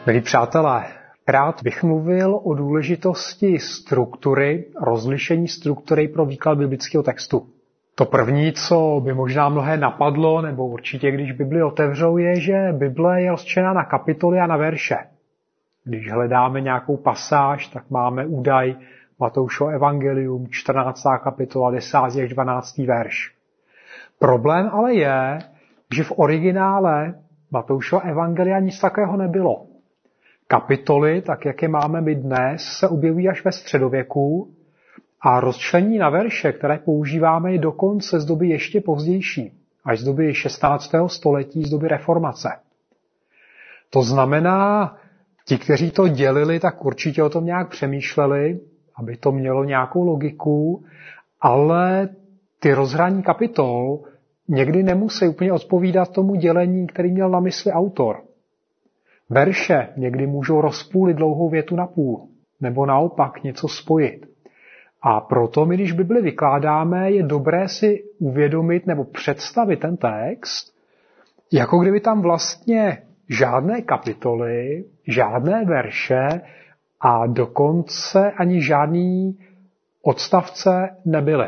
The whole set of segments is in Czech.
Milí přátelé, rád bych mluvil o důležitosti struktury, rozlišení struktury pro výklad biblického textu. To první, co by možná mnohé napadlo, nebo určitě když Bibli otevřou, je, že Bible je rozčleněna na kapitoly a na verše. Když hledáme nějakou pasáž, tak máme údaj Matoušovo evangelium, 14. kapitola, 10. až 12. verš. Problém ale je, že v originále Matoušova evangelia nic takového nebylo. Kapitoly, tak jak je máme my dnes, se objevují až ve středověku a rozčlení na verše, které používáme, je dokonce z doby ještě pozdější, až z doby 16. století, z doby reformace. To znamená, ti, kteří to dělili, tak určitě o tom nějak přemýšleli, aby to mělo nějakou logiku, ale ty rozhraní kapitol někdy nemusí úplně odpovídat tomu dělení, který měl na mysli autor. Verše někdy můžou rozpůlit dlouhou větu na půl, nebo naopak něco spojit. A proto my, když Bibli vykládáme, je dobré si uvědomit nebo představit ten text, jako kdyby tam vlastně žádné kapitoly, žádné verše a dokonce ani žádný odstavce nebyly.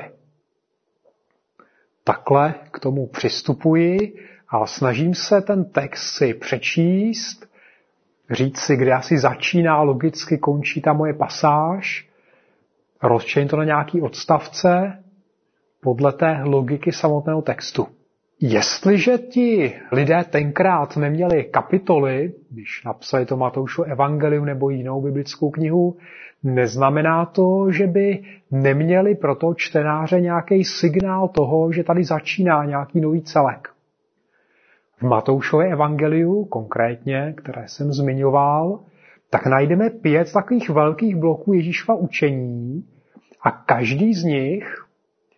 Takhle k tomu přistupuji a snažím se ten text si přečíst, říct si, kde asi začíná, logicky končí ta moje pasáž, rozčlenit to na nějaký odstavce podle té logiky samotného textu. Jestliže ti lidé tenkrát neměli kapitoly, když napsali to Matoušovo evangelium nebo jinou biblickou knihu, neznamená to, že by neměli pro toho čtenáře nějaký signál toho, že tady začíná nějaký nový celek. V Matoušově evangeliu konkrétně, které jsem zmiňoval, tak najdeme 5 takových velkých bloků Ježíšova učení a každý z nich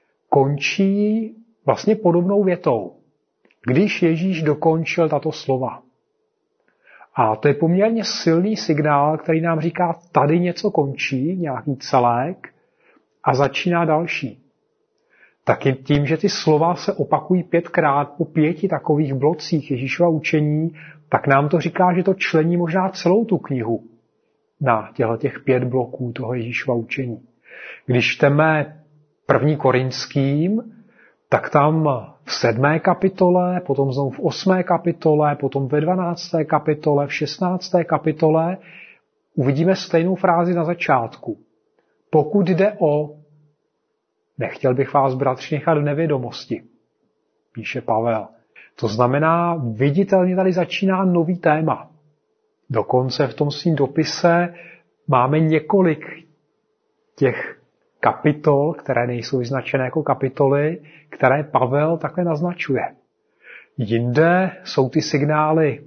končí vlastně podobnou větou, když Ježíš dokončil tato slova. A to je poměrně silný signál, který nám říká, tady něco končí, nějaký celek, a začíná další. Taky tím, že ty slova se opakují 5krát po 5 takových blocích Ježíšova učení, tak nám to říká, že to člení možná celou tu knihu na těch 5 bloků toho Ježíšova učení. Když čteme 1. Korinským, tak tam v 7. kapitole, potom znovu v 8. kapitole, potom ve 12. kapitole, v 16. kapitole uvidíme stejnou frázi na začátku. Pokud jde o, nechtěl bych vás, bratři, nechat v nevědomosti, píše Pavel. To znamená, viditelně tady začíná nový téma. Dokonce v tom svým dopise máme několik těch kapitol, které nejsou vyznačené jako kapitoly, které Pavel takhle naznačuje. Jinde jsou ty signály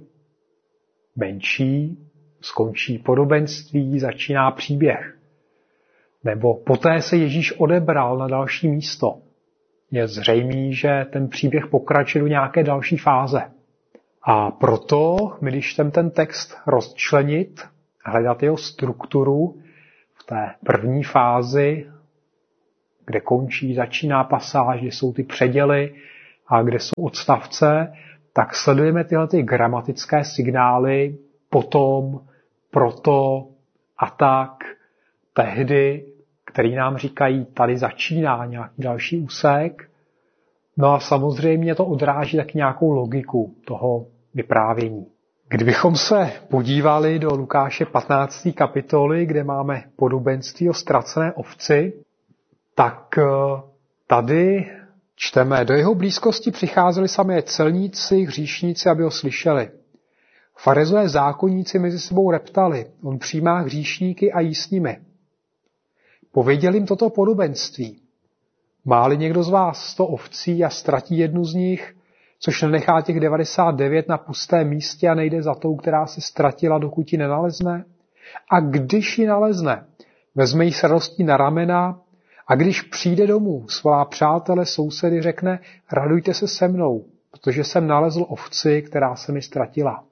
menší, skončí podobenství, začíná příběh. Nebo poté se Ježíš odebral na další místo. Je zřejmé, že ten příběh pokračuje do nějaké další fáze. A proto, když ten text rozčlenit, hledat jeho strukturu v té první fázi, kde končí, začíná pasáž, kde jsou ty předěly a kde jsou odstavce, tak sledujeme tyhle gramatické signály potom, proto a tak, tehdy, který nám říkají, tady začíná nějaký další úsek. No a samozřejmě to odráží tak nějakou logiku toho vyprávění. Kdybychom se podívali do Lukáše 15. kapitoly, kde máme podobenství o ztracené ovci, tak tady čteme, do jeho blízkosti přicházeli samé celníci, hříšníci, aby ho slyšeli. Farizové zákonníci mezi sebou reptali, on přijímá hříšníky a jí s nimi. Pověděl jim toto podobenství. Má-li někdo z vás 100 ovcí a ztratí jednu z nich, což nenechá těch 99 na pustém místě a nejde za tou, která se ztratila, dokud ji nenalezne? A když ji nalezne, vezme ji s radostí na ramena a když přijde domů, svolá přátele, sousedy, řekne, radujte se se mnou, protože jsem nalezl ovci, která se mi ztratila.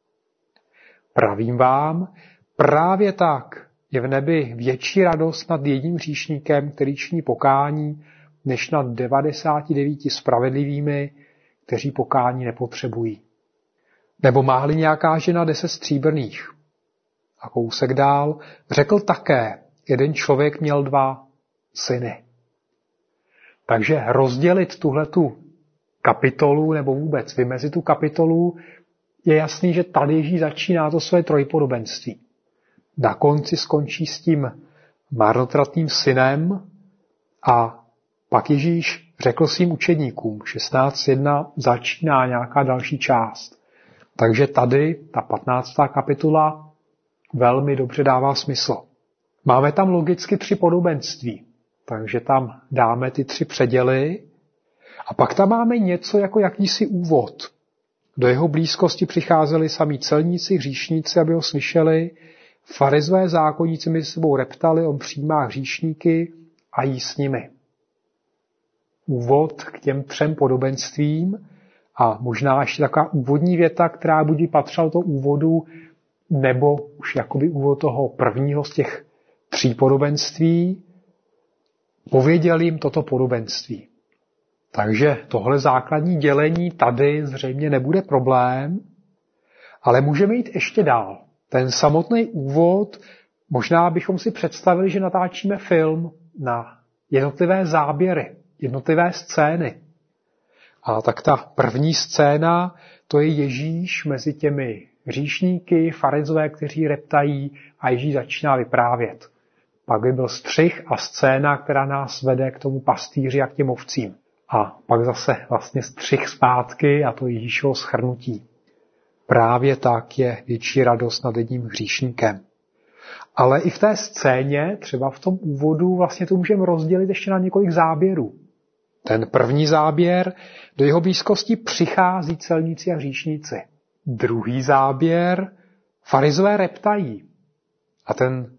Pravím vám, právě tak je v nebi větší radost nad jedním hříšníkem, který činí pokání, než nad 99 spravedlivými, kteří pokání nepotřebují. Nebo má-li nějaká žena 10 stříbrných A kousek dál řekl také, jeden člověk měl 2 syny. Takže rozdělit tuhletu kapitolu nebo vůbec vymezit tu kapitolu, je jasný, že tady Ježíš začíná to své trojpodobenství. Na konci skončí s tím marnotratným synem a pak Ježíš řekl svým učedníkům, 16.1 začíná nějaká další část. Takže tady ta 15. kapitola velmi dobře dává smysl. Máme tam logicky 3 podobenství, takže tam dáme ty 3 předěly a pak tam máme něco jako jakýsi úvod. Do jeho blízkosti přicházeli samí celníci, hříšníci, aby ho slyšeli. Farizové zákonníci mezi sebou reptali, on přijímá hříšníky a jí s nimi. Úvod k těm 3 podobenstvím a možná ještě taková úvodní věta, která buď patřila do toho úvodu, nebo už jakoby úvod toho prvního z těch 3 podobenství, pověděl jim toto podobenství. Takže tohle základní dělení tady zřejmě nebude problém, ale můžeme jít ještě dál. Ten samotný úvod, možná bychom si představili, že natáčíme film na jednotlivé záběry, jednotlivé scény. A tak ta první scéna, to je Ježíš mezi těmi hříšníky, farizové, kteří reptají a Ježíš začíná vyprávět. Pak by byl střih a scéna, která nás vede k tomu pastýři a k těm ovcím. A pak zase vlastně střih zpátky a to Ježíšovo shrnutí. Právě tak je větší radost nad jedním hříšníkem. Ale i v té scéně, třeba v tom úvodu, vlastně to můžeme rozdělit ještě na několik záběrů. Ten první záběr, do jeho blízkosti přichází celníci a hříšníci. Druhý záběr, farizové reptají. A ten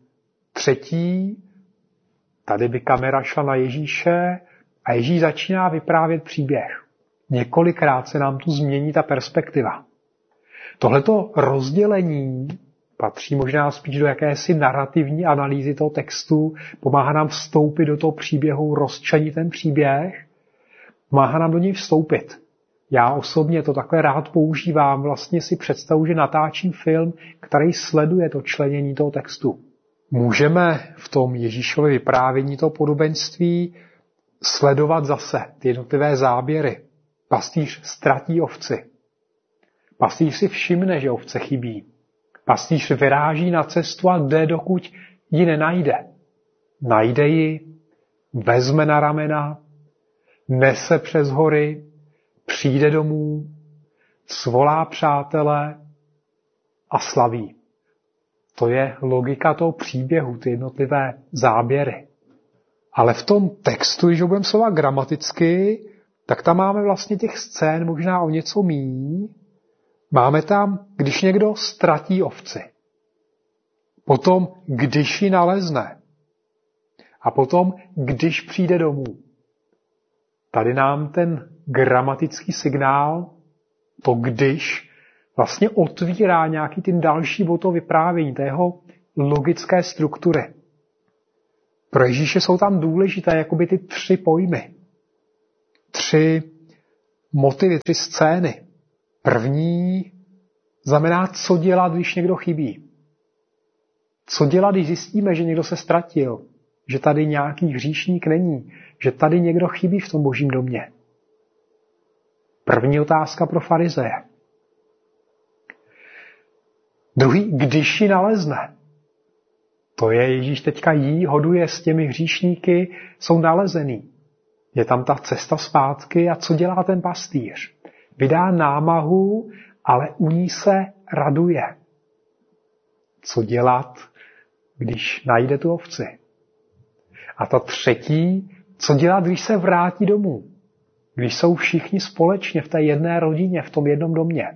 třetí, tady by kamera šla na Ježíše a Ježíš začíná vyprávět příběh. Několikrát se nám tu změní ta perspektiva. Tohleto rozdělení patří možná spíš do jakési narrativní analýzy toho textu, pomáhá nám vstoupit do toho příběhu, rozčlenit ten příběh, pomáhá nám do něj vstoupit. Já osobně to takhle rád používám, vlastně si představu, že natáčím film, který sleduje to členění toho textu. Můžeme v tom Ježíšově vyprávění toho podobenství sledovat zase ty jednotlivé záběry. Pastýř ztratí ovci. Pastýř si všimne, že ovce chybí. Pastýř vyráží na cestu a jde, dokud ji nenajde. Najde ji, vezme na ramena, nese přes hory, přijde domů, svolá přátele a slaví. To je logika toho příběhu, ty jednotlivé záběry. Ale v tom textu, když ho budeme slova gramaticky, tak tam máme vlastně těch scén možná o něco míň. Máme tam, když někdo ztratí ovci. Potom, když ji nalezne. A potom, když přijde domů. Tady nám ten gramatický signál, to když, vlastně otvírá nějaký ten další bod toho vyprávění, té jeho logické struktury. Pro Ježíše jsou tam důležité jakoby ty 3 pojmy. 3 motivy, 3 scény. První znamená, co dělat, když někdo chybí. Co dělat, když zjistíme, že někdo se ztratil, že tady nějaký hříšník není, že tady někdo chybí v tom božím domě. První otázka pro farizeje. Druhý, když ji nalezne. To je Ježíš teďka jí, hoduje s těmi hříšníky, jsou nalezený. Je tam ta cesta zpátky a co dělá ten pastýř? Vydá námahu, ale u ní se raduje. Co dělat, když najde tu ovci? A ta třetí, co dělat, když se vrátí domů? Když jsou všichni společně v té jedné rodině, v tom jednom domě.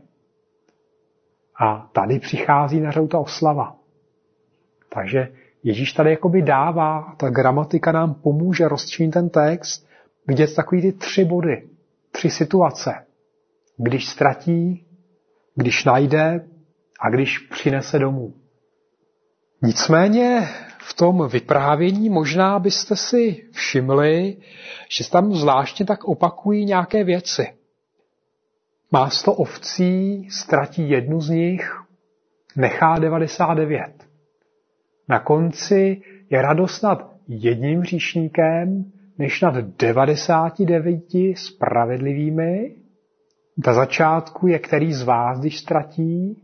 A tady přichází na řadu ta oslava. Takže Ježíš tady jakoby dává, ta gramatika nám pomůže rozčlenit ten text, vidět takový ty 3 body, 3 situace. Když ztratí, když najde a když přinese domů. Nicméně v tom vyprávění možná byste si všimli, že se tam zvláštně tak opakují nějaké věci. Má 100 ovcí, ztratí jednu z nich, nechá 99. Na konci je radost nad jedním hříšníkem, než nad 99 spravedlivými. Na začátku je který z vás, když ztratí.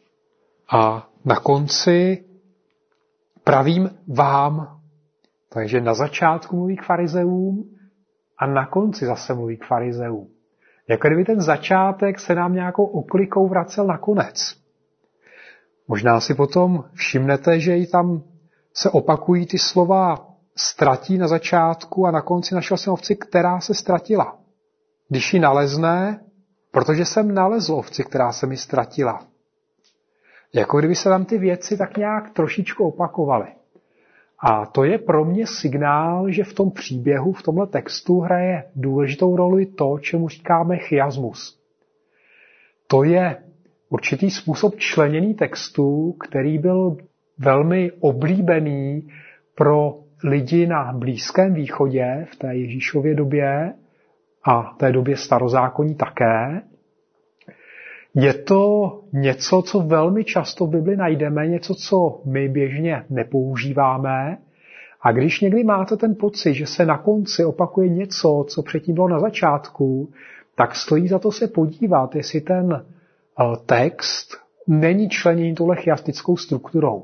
A na konci pravím vám. Takže na začátku mluví k farizeům a na konci zase mluví k farizeům. Jako kdyby ten začátek se nám nějakou oklikou vracel na konec. Možná si potom všimnete, že i tam se opakují ty slova ztratí na začátku a na konci našel jsem ovci, která se ztratila. Když ji nalezne, protože jsem nalezl ovci, která se mi ztratila. Jako kdyby se tam ty věci tak nějak trošičku opakovaly. A to je pro mě signál, že v tom příběhu, v tomhle textu hraje důležitou roli to, čemu říkáme chiasmus. To je určitý způsob členění textu, který byl velmi oblíbený pro lidi na Blízkém východě v té Ježíšově době a té době starozákonní také. Je to něco, co velmi často v Bibli najdeme, něco, co my běžně nepoužíváme. A když někdy máte ten pocit, že se na konci opakuje něco, co předtím bylo na začátku, tak stojí za to se podívat, jestli ten text není členěný touhle chiastickou strukturou.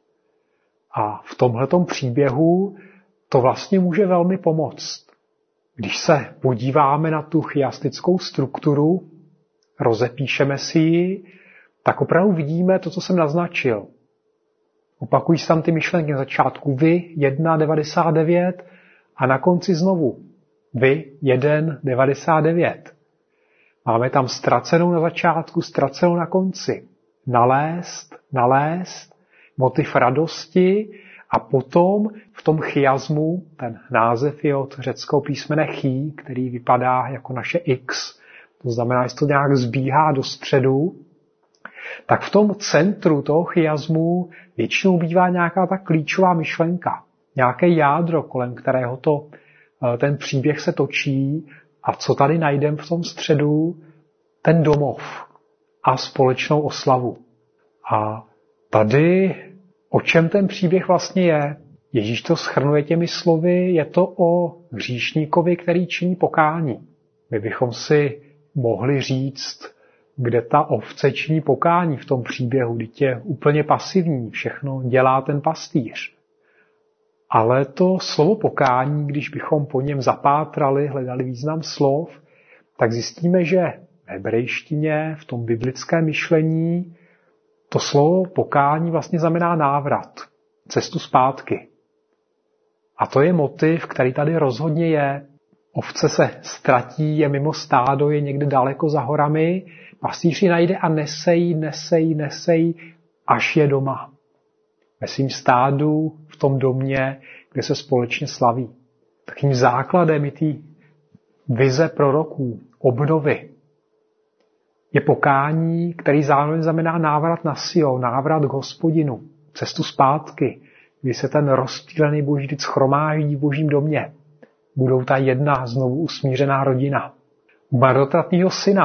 A v tomhletom příběhu to vlastně může velmi pomoct. Když se podíváme na tu chiastickou strukturu, rozepíšeme si ji, tak opravdu vidíme to, co jsem naznačil. Opakují se tam ty myšlenky na začátku. Vy 1,99 a na konci znovu. Vy 1,99. Máme tam ztracenou na začátku, ztracenou na konci. Nalézt, motiv radosti a potom v tom chiasmu, ten název je od řeckého písmene chi, který vypadá jako naše x, to znamená, že to nějak zbíhá do středu, tak v tom centru toho chiasmu většinou bývá nějaká ta klíčová myšlenka, nějaké jádro, kolem kterého ten příběh se točí a co tady najdeme v tom středu, ten domov a společnou oslavu. A tady, o čem ten příběh vlastně je? Ježíš to shrnuje těmi slovy, je to o hříšníkovi, který činí pokání. My bychom si mohli říct, kde ta ovce činí pokání v tom příběhu, když je úplně pasivní, všechno dělá ten pastýř. Ale to slovo pokání, když bychom po něm zapátrali, hledali význam slov, tak zjistíme, že v hebrejštině, v tom biblickém myšlení, to slovo pokání vlastně znamená návrat, cestu zpátky. A to je motiv, který tady rozhodně je. Ovce se ztratí, je mimo stádo, je někde daleko za horami, pastýř ji najde a nesejí, až je doma. Ve svým stádu, v tom domě, kde se společně slaví. Takým základem je té vize proroků, obnovy. Je pokání, který zároveň znamená návrat na Sion, návrat k Hospodinu, cestu zpátky, kdy se ten rozptýlený boží lid shromáždí v božím domě. Budou ta jedna znovu usmířená rodina. U marnotratného syna